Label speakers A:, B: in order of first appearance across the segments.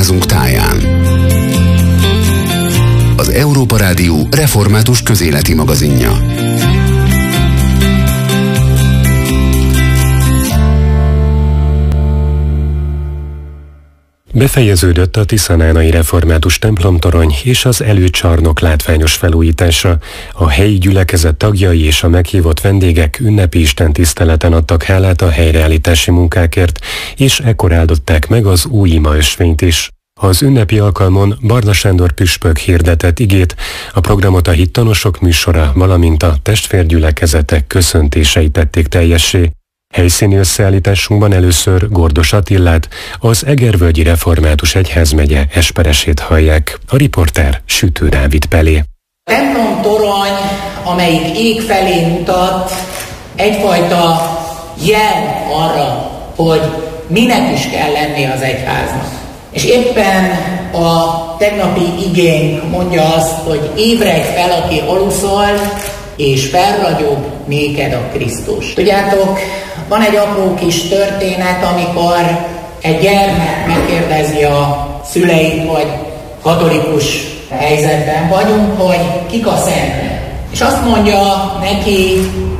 A: egyházunk táján. Az Európa Rádió református közéleti magazinja.
B: Befejeződött a tiszanánai református templomtorony és az előcsarnok látványos felújítása. A helyi gyülekezet tagjai és a meghívott vendégek ünnepi istentiszteleten adtak hálát a helyreállítási munkákért, és ekkor áldották meg az új imaösvényt is. Az ünnepi alkalmon Barna Sándor püspök hirdetett igét, a programot a hittanosok műsora, valamint a testvérgyülekezetek köszöntései tették teljessé. Helyszíni összeállításunkban először Gordos Attilát, az Egervölgyi Református Egyházmegye esperesét hallják. A riporter Sütő Dávid Pelé.
C: A templomtorony, amelyik ég felé mutat, egyfajta jel arra, hogy minek is kell lenni az egyháznak. És éppen a tegnapi igénk mondja azt, hogy ébredj fel, aki aluszol, és felragyog néked a Krisztus. Tudjátok, van egy apró kis történet, amikor egy gyermek megkérdezi a szüleit, hogy katolikus helyzetben vagyunk, hogy kik a szentek. És azt mondja neki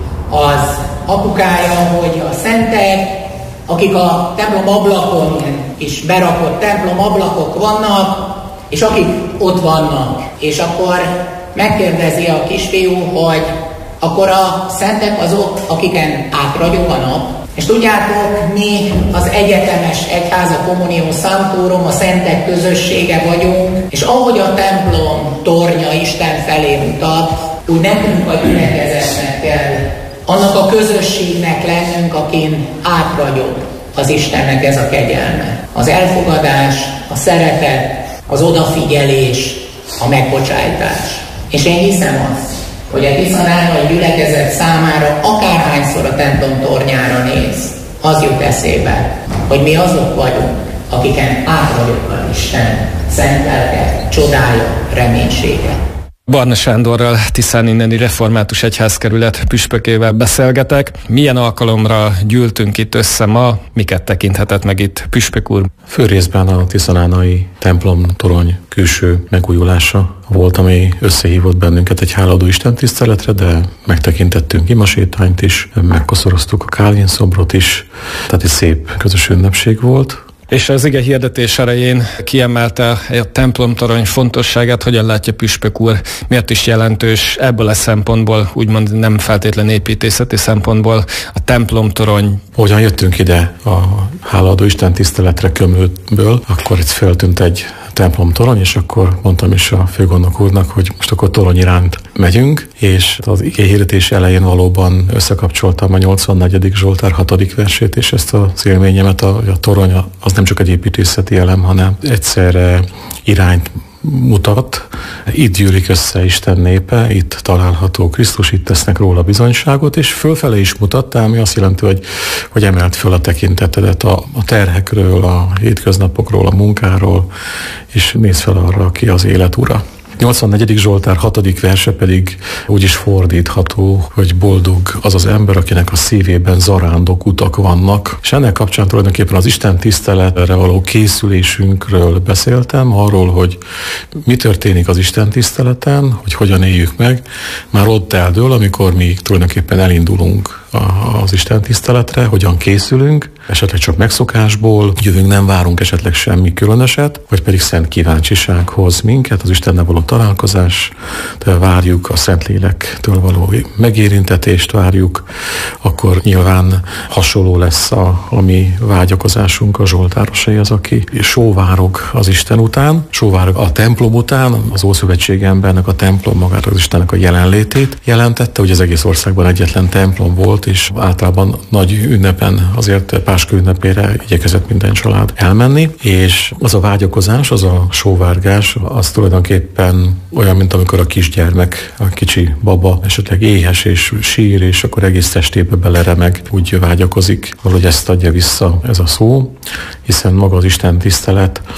C: az apukája, hogy a szentek, akik a templom ablakon is berakott templom ablakok vannak, és akik ott vannak. És akkor megkérdezi a kisfiú, hogy akkor a szentek azok, akiken átragyog a nap. És tudjátok, mi az egyetemes egyház, a Communio Sanctorum, a szentek közössége vagyunk, és ahogy a templom tornya Isten felé mutat, úgy nekünk a gyülekezetnek kell annak a közösségnek lennünk, akin átragyog az Istennek ez a kegyelme. Az elfogadás, a szeretet, az odafigyelés, a megbocsájtás. És én hiszem azt, hogy a tiszanánai gyülekezet számára akárhányszor a templom tornyára néz, az jut eszébe, hogy mi azok vagyunk, akiken átragyog az Isten szent lelke, csodája, reménysége.
D: Barna Sándorral, Tiszán inneni református egyházkerület püspökével beszélgetek. Milyen alkalomra gyűltünk itt össze ma, miket tekinthetett meg itt püspök úr?
E: Főrészben a tiszanánai templom torony külső megújulása volt, ami összehívott bennünket egy hálaadó istentiszteletre, de megtekintettünk imasétányt is, megkoszoroztuk a Kálvin szobrot is, tehát egy szép közös ünnepség volt.
D: És az ige hirdetés elején kiemelte a templomtorony fontosságát, hogyan látja püspök úr, miért is jelentős ebből a szempontból, úgymond nem feltétlen építészeti szempontból a templomtorony.
E: Hogyan jöttünk ide a hálaadó istentiszteletre Kömlőből, akkor itt feltűnt egy templomtorony, és akkor mondtam is a főgondnok úrnak, hogy most akkor torony iránt megyünk, és az ige hirdetés elején valóban összekapcsoltam a 84. Zsoltár 6. versét, és ezt az élményemet, a torony az nem csak egy építészeti elem, hanem egyszerre irányt mutat. Itt gyűlik össze Isten népe, itt található Krisztus, itt tesznek róla bizonyságot, és fölfele is mutat, ami azt jelenti, hogy emelt föl a tekintetedet a terhekről, a hétköznapokról, a munkáról, és néz fel arra, aki az élet ura. 84. Zsoltár 6. verse pedig úgy is fordítható, hogy boldog az az ember, akinek a szívében zarándok utak vannak. És ennek kapcsán tulajdonképpen az Isten tiszteletre való készülésünkről beszéltem, arról, hogy mi történik az Isten tiszteleten, hogy hogyan éljük meg. Már ott eldől, amikor mi tulajdonképpen elindulunk az Isten tiszteletre, hogyan készülünk, esetleg csak megszokásból jövünk, nem várunk esetleg semmi különöset, vagy pedig szent kíváncsiság hoz minket, az Istennel való találkozás, várjuk a Szentlélektől való megérintetést, várjuk, akkor nyilván hasonló lesz a mi vágyakozásunk a zsoltárosaihoz, aki sóvárog az Isten után, sóvárog a templom után, az Ószövetségi embernek a templom magát az Istennek a jelenlétét jelentette, hogy az egész országban egyetlen templom volt, és általában nagy ünnepen, azért Páska ünnepére igyekezett minden család elmenni, és az a vágyakozás, az a sóvárgás, az tulajdonképpen olyan, mint amikor a kisgyermek, a kicsi baba esetleg éhes és sír, és akkor egész testébe beleremeg, úgy vágyakozik, valahogy ezt adja vissza ez a szó, hiszen maga az Isten tisztelet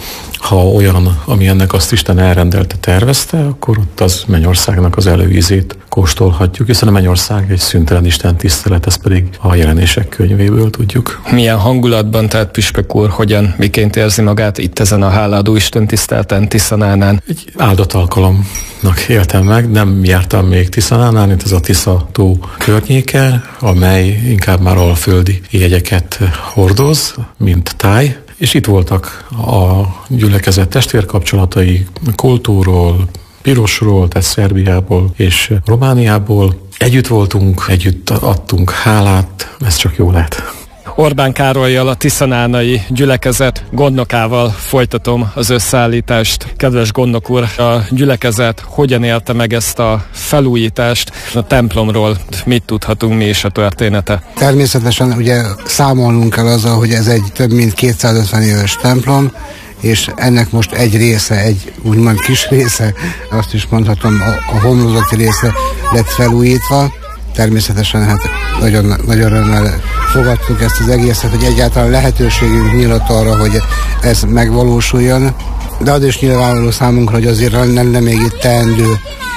E: ha olyan, ami ennek azt Isten elrendelte, tervezte, akkor ott az mennyországnak az előízét kóstolhatjuk, hiszen a mennyország egy szüntelen Isten tisztelet, ezt pedig a Jelenések könyvéből tudjuk.
D: Milyen hangulatban, tehát püspök úr, miként érzi magát itt ezen a hálaadó Isten tiszteleten Tiszanánál?
E: Egy áldott alkalomnak éltem meg, nem jártam még Tiszanánál, itt ez a Tisza tó környéke, amely inkább már alföldi jegyeket hordoz, mint táj, és itt voltak a gyülekezet testvérkapcsolatai Koltóról, Pirosról, tehát Szerbiából és Romániából. Együtt voltunk, együtt adtunk hálát, ez csak jó lehet.
D: Orbán Károllyal, a tiszanánai gyülekezet gondnokával folytatom az összeállítást. Kedves gondnok úr, a gyülekezet hogyan élte meg ezt a felújítást? A templomról mit tudhatunk, mi is a története?
F: Természetesen ugye számolnunk kell azzal, hogy ez egy több mint 250 éves templom, és ennek most egy része, egy úgymond kis része, azt is mondhatom, a homlokzati része lett felújítva. Természetesen hát nagyon örömmel fogadtuk ezt az egészet, hogy egyáltalán lehetőségünk nyílt arra, hogy ez megvalósuljon. De az is nyilvánvaló számunkra, hogy azért lenne még itt teendő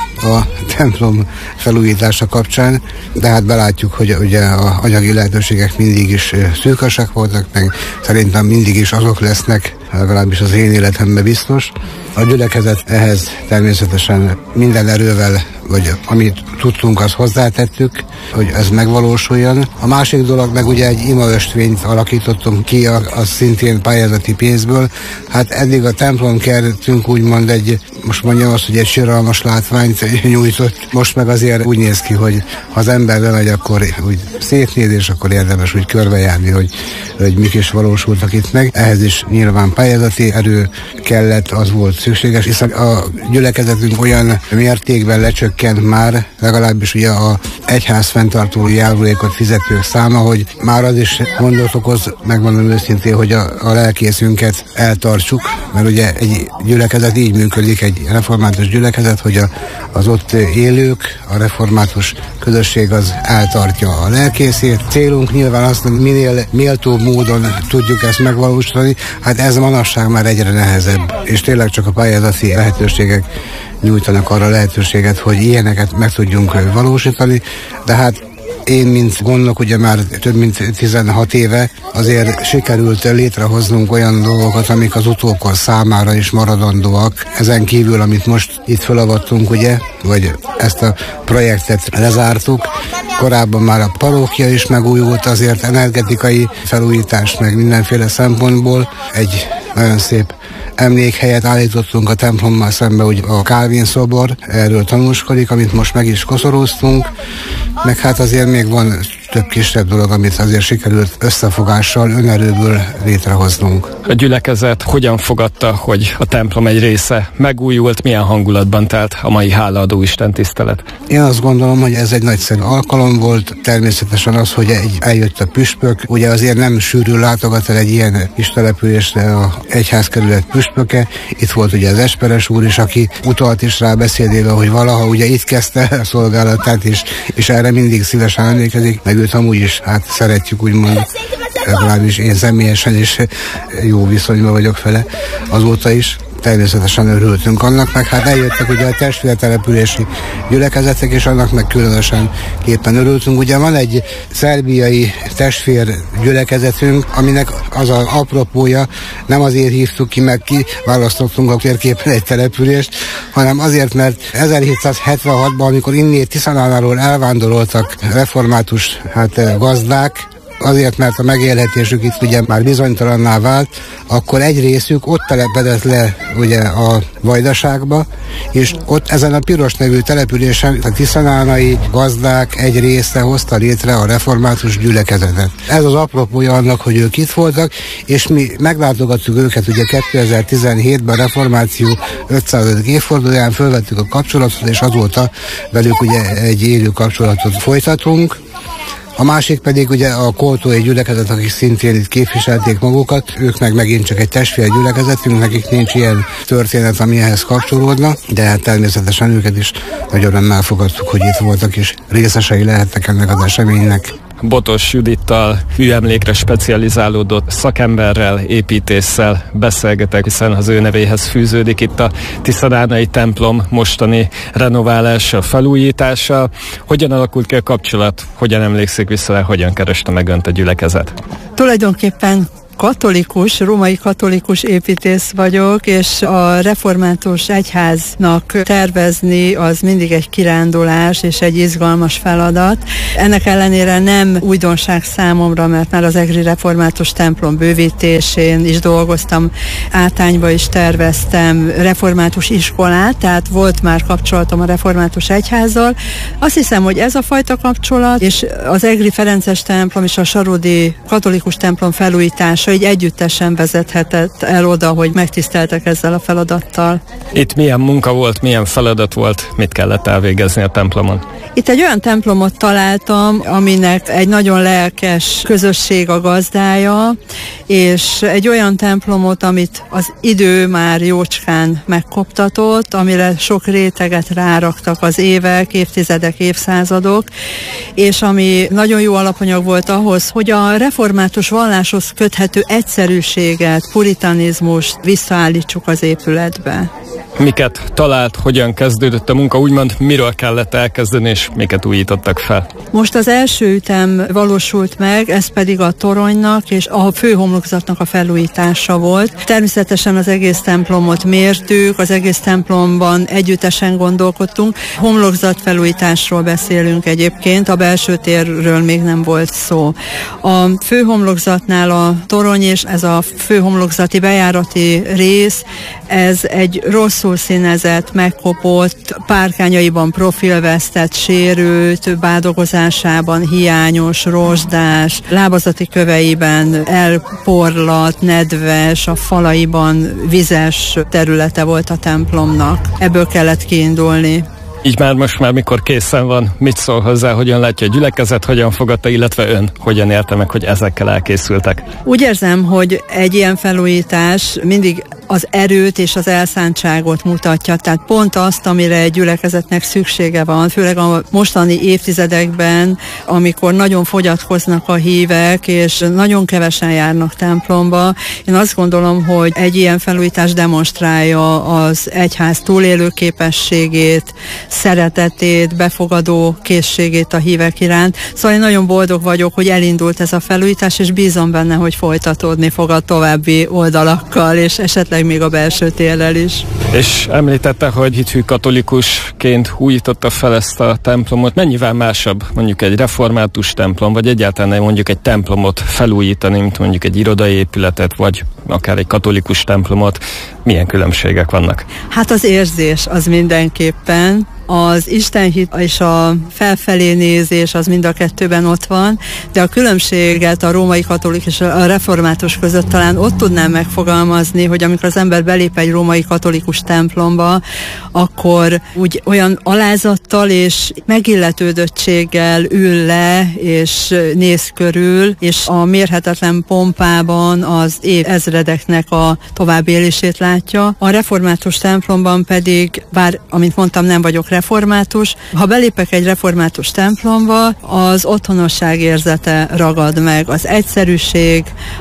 F: a templom felújítása kapcsán, de hát belátjuk, hogy ugye a anyagi lehetőségek mindig is szűkösek voltak, meg szerintem mindig is azok lesznek, legalábbis az én életemben biztos. A gyülekezet ehhez természetesen minden erővel, vagy amit tudtunk, azt hozzátettük, hogy ez megvalósuljon. A másik dolog meg ugye egy imaöstvényt alakítottunk ki, az szintén pályázati pénzből. Hát eddig a templomkertünk úgymond most mondjam azt, hogy egy siralmas látványt nyújtott. Most meg azért úgy néz ki, hogy ha az ember bemegy, akkor úgy szétnéz, és akkor érdemes úgy körbejárni, hogy mik is valósultak itt meg. Ehhez is nyilván pályázati erő kellett, az volt szükséges, hiszen a gyülekezetünk olyan mértékben lecsökkent már, legalábbis ugye a egyház fenntartó járulékot fizetők száma, hogy már az is gondot okoz, megmondom őszintén, hogy a lelkészünket eltartsuk, mert ugye egy gyülekezet így működik, egy református gyülekezet, hogy az ott élők, a református közösség az eltartja a lelkészét. Célunk nyilván az, hogy minél méltóbb módon tudjuk ezt megvalósítani, hát ez manapság már egyre nehezebb, és tényleg csak a pályázati lehetőségek nyújtanak arra lehetőséget, hogy ilyeneket meg tudjunk valósítani, de hát én, mint gondnok, ugye már több mint 16 éve azért sikerült létrehoznunk olyan dolgokat, amik az utókor számára is maradandóak. Ezen kívül, amit most itt felavattunk, ugye, vagy ezt a projektet lezártuk, korábban már a parókia is megújult, azért energetikai felújítás, meg mindenféle szempontból egy nagyon szép emlékhelyet állítottunk a templommal szembe, úgy a Kálvin szobor, erről tanúskodik, amit most meg is koszorúztunk, meg hát azért még van több kisebb dolog, amit azért sikerült összefogással, önerőből létrehoznunk.
D: A gyülekezet hogyan fogadta, hogy a templom egy része megújult, milyen hangulatban telt a mai hálaadó Isten tisztelet?
F: Én azt gondolom, hogy ez egy nagyszerű alkalom volt, természetesen az, hogy eljött a püspök, ugye azért nem sűrű látogat el egy ilyen kis településre a egyházkerület püspöke, itt volt ugye az Esperes úr is, aki utalt is rá beszédével, hogy valaha ugye itt kezdte a szolgálatát, és erre mindig szívesen emlékezik, meg őt amúgy is hát szeretjük, úgymond, legalábbis én személyesen is jó viszonyban vagyok vele azóta is. Természetesen örültünk annak, meg hát eljöttek ugye a testvértelepülési gyülekezetek, és annak meg különösen képpen örültünk. Ugye van egy szerbiai testvér gyülekezetünk, aminek az az apropója, nem azért hívtuk ki, meg kiválasztottunk a térképen egy települést, hanem azért, mert 1776-ban, amikor innét Tiszanánáról elvándoroltak református gazdák, azért, mert a megélhetésük itt ugye már bizonytalanná vált, akkor egy részük ott telepedett le ugye a Vajdaságba, és ott ezen a Piros nevű településen a tiszanánai gazdák egy része hozta létre a református gyülekezetet. Ez az apropója annak, hogy ők itt voltak, és mi meglátogattuk őket ugye 2017-ben a reformáció 500. évfordulóján, fölvettük a kapcsolatot, és azóta velük ugye egy élő kapcsolatot folytatunk. A másik pedig ugye a koltói gyülekezet, akik szintén itt képviselték magukat, ők meg megint csak egy testvér gyülekezetünk, nekik nincs ilyen történet, ami ehhez kapcsolódna, de hát természetesen őket is nagyon örömmel fogadtuk, hogy itt voltak, és részesei lehettek ennek az eseménynek.
D: Botos Judittal, műemlékre specializálódott szakemberrel, építéssel beszélgetek, hiszen az ő nevéhez fűződik itt a Tiszadánai templom mostani renoválása, felújítása. Hogyan alakult ki a kapcsolat? Hogyan emlékszik vissza, hogyan kereste meg önt a gyülekezet?
G: Tulajdonképpen római katolikus építész vagyok, és a református egyháznak tervezni az mindig egy kirándulás és egy izgalmas feladat. Ennek ellenére nem újdonság számomra, mert már az egri református templom bővítésén is dolgoztam, Átányba is terveztem református iskolát, tehát volt már kapcsolatom a református egyházzal. Azt hiszem, hogy ez a fajta kapcsolat, és az egri ferences templom és a sarodi katolikus templom felújítása így együttesen vezethetett el oda, hogy megtiszteltek ezzel a feladattal.
D: Itt milyen munka volt, milyen feladat volt, mit kellett elvégezni a templomon?
G: Itt egy olyan templomot találtam, aminek egy nagyon lelkes közösség a gazdája, és egy olyan templomot, amit az idő már jócskán megkoptatott, amire sok réteget ráraktak az évek, évtizedek, évszázadok, és ami nagyon jó alapanyag volt ahhoz, hogy a református valláshoz köthető egyszerűséget, puritanizmust visszaállítsuk az épületbe.
D: Miket talált, hogyan kezdődött a munka, úgymond miről kellett elkezdeni, és miket újítottak fel?
G: Most az első ütem valósult meg, ez pedig a toronynak és a főhomlokzatnak a felújítása volt. Természetesen az egész templomot mértük, az egész templomban együttesen gondolkodtunk. Homlokzatfelújításról beszélünk egyébként, a belső térről még nem volt szó. A főhomlokzatnál a torony és ez a főhomlokzati bejárati rész, ez egy rosszul színezett, megkopott, párkányaiban profilvesztett, sérült, bádogozásában hiányos, rozsdás, lábazati köveiben elporlat, nedves, a falaiban vizes területe volt a templomnak. Ebből kellett kiindulni.
D: Így most már mikor készen van, mit szól hozzá, hogyan látja a gyülekezet, hogyan fogadta, illetve ön hogyan érte meg, hogy ezekkel elkészültek?
G: Úgy érzem, hogy egy ilyen felújítás mindig az erőt és az elszántságot mutatja, tehát pont azt, amire egy gyülekezetnek szüksége van, főleg a mostani évtizedekben, amikor nagyon fogyatkoznak a hívek, és nagyon kevesen járnak templomba. Én azt gondolom, hogy egy ilyen felújítás demonstrálja az egyház túlélő képességét, szeretetét, befogadó készségét a hívek iránt. Szóval én nagyon boldog vagyok, hogy elindult ez a felújítás, és bízom benne, hogy folytatódni fog a további oldalakkal, és esetleg még a belső térrel is.
D: És említette, hogy hithű katolikusként újította fel ezt a templomot. Mennyivel másabb mondjuk egy református templom, vagy egyáltalán mondjuk egy templomot felújítani, mint mondjuk egy irodai épületet, vagy akár egy katolikus templomot? Milyen különbségek vannak?
G: Hát az érzés az mindenképpen. Az istenhit és a felfelé nézés az mind a kettőben ott van, de a különbséget a római katolikus és a református között talán ott tudnám megfogalmazni, hogy amikor az ember belép egy római katolikus templomba, akkor úgy olyan alázattal és megilletődöttséggel ül le és néz körül, és a mérhetetlen pompában az évezredeknek a továbbélését látja. A református templomban pedig, bár, amint mondtam, nem vagyok református. Ha belépek egy református templomba, az otthonosság érzete ragad meg, az egyszerűség,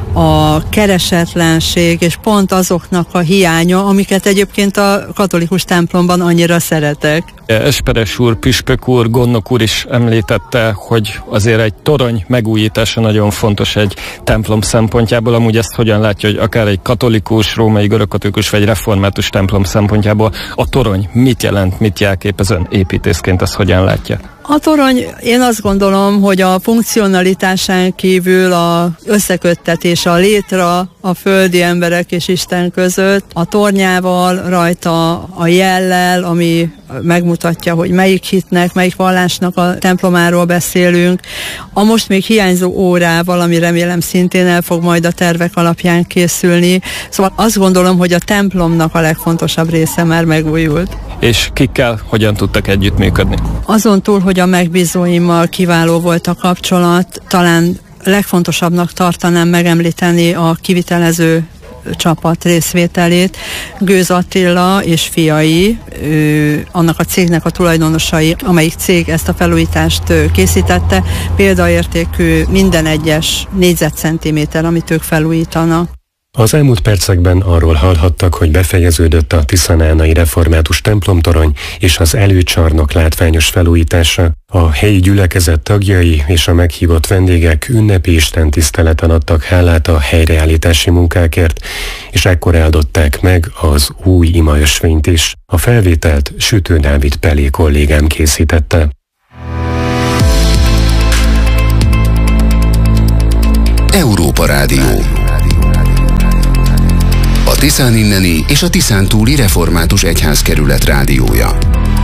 G: a keresetlenség, és pont azoknak a hiánya, amiket egyébként a katolikus templomban annyira szeretek.
D: Esperes úr, püspök úr, gondnok úr is említette, hogy azért egy torony megújítása nagyon fontos egy templom szempontjából. Amúgy ezt hogyan látja, hogy akár egy katolikus, római görögkatolikus vagy református templom szempontjából a torony mit jelent, mit jelképez, ön építészként ezt hogyan látja?
G: A torony, én azt gondolom, hogy a funkcionalitásán kívül a összeköttetés, a létra a földi emberek és Isten között, a tornyával, rajta a jellel, ami megmutatja, hogy melyik hitnek, melyik vallásnak a templomáról beszélünk. A most még hiányzó órával, ami remélem szintén el fog majd a tervek alapján készülni. Szóval azt gondolom, hogy a templomnak a legfontosabb része már megújult.
D: És kikkel hogyan tudtak együttműködni?
G: Azon túl, hogy a megbízóimmal kiváló volt a kapcsolat, talán legfontosabbnak tartanám megemlíteni a kivitelező csapat részvételét. Gőz Attila és fiai, annak a cégnek a tulajdonosai, amelyik cég ezt a felújítást készítette, példaértékű minden egyes négyzetcentiméter, amit ők felújítanak.
B: Az elmúlt percekben arról hallhattak, hogy befejeződött a tiszanánai református templomtorony és az előcsarnok látványos felújítása. A helyi gyülekezet tagjai és a meghívott vendégek ünnepi istentiszteleten adtak hálát a helyreállítási munkákért, és ekkor áldották meg az új imaösvényt is. A felvételt Sütő Dávid Pelé kollégám készítette.
A: Európa Rádió. A Tiszán inneni és a Tiszántúli Református Egyházkerület rádiója.